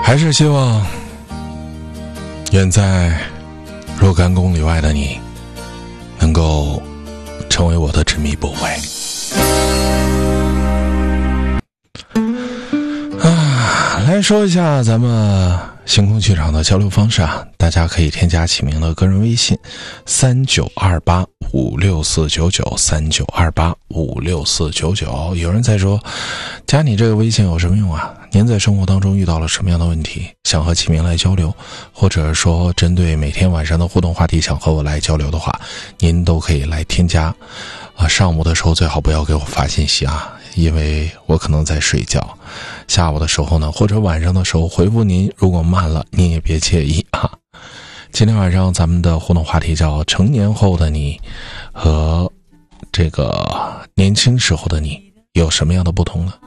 还是希望远在若干公里外的你能够成为我的执迷不悔来说一下咱们星空剧场的交流方式啊，大家可以添加启明的个人微信392856493928564999。有人在说，加你这个微信有什么用啊？您在生活当中遇到了什么样的问题，想和启明来交流，或者说针对每天晚上的互动话题想和我来交流的话，您都可以来添加上午的时候最好不要给我发信息啊，因为我可能在睡觉。下午的时候呢，或者晚上的时候回复您，如果慢了您也别介意啊。今天晚上咱们的互动话题叫成年后的你和这个年轻时候的你有什么样的不同呢？